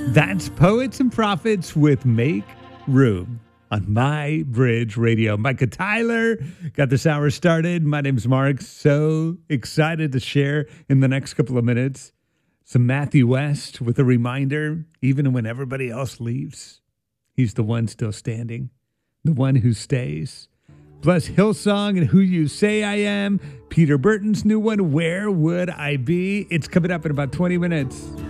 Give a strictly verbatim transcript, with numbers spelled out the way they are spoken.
That's Poets and Prophets with Make Room on My Bridge Radio. Micah Tyler got this hour started. My name's Mark. So excited to share in the next couple of minutes some Matthew West with a reminder, even when everybody else leaves, he's the one still standing, the one who stays. Plus Hillsong and Who You Say I Am. Peter Burton's new one, Where Would I Be? It's coming up in about twenty minutes.